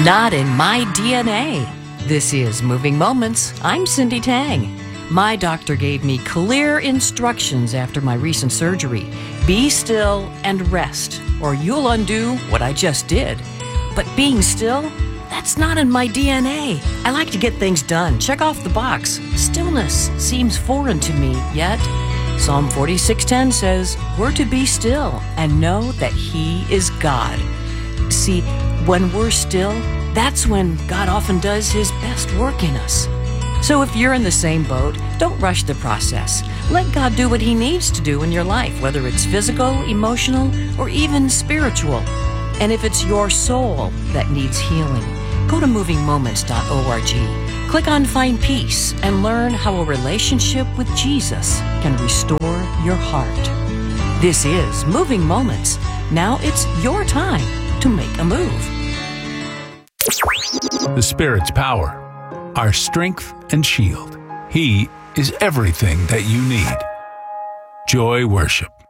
Not in my DNA. This is Moving Moments. I'm Cindy Tang. My doctor gave me clear instructions after my recent surgery. Be still and rest, or you'll undo what I just did. But being still, that's not in my DNA. I like to get things done, check off the box. Stillness seems foreign to me, yet Psalm 46:10 says, we're to be still and know that He is God. See, when we're still, that's when God often does His best work in us. So if you're in the same boat, don't rush the process. Let God do what He needs to do in your life, whether it's physical, emotional, or even spiritual. And if it's your soul that needs healing, go to movingmoments.org. Click on Find Peace and learn how a relationship with Jesus can restore your heart. This is Moving Moments. Now it's your time to make a move. The Spirit's power, our strength and shield. He is everything that you need. Joy Worship.